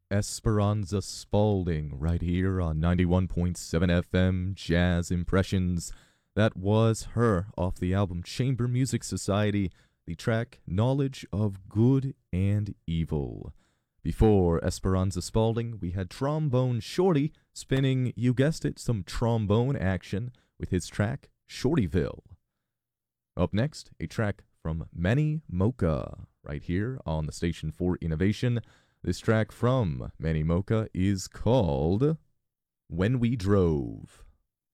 Esperanza Spalding right here on 91.7 FM Jazz Impressions. That was her off the album Chamber Music Society, the track Knowledge of Good and Evil. Before Esperanza Spalding, we had Trombone Shorty spinning, you guessed it, some trombone action with his track Shortyville. Up next, a track from Manny Mocha right here on the station for Innovation. This track from Manny Mocha is called When We Drove.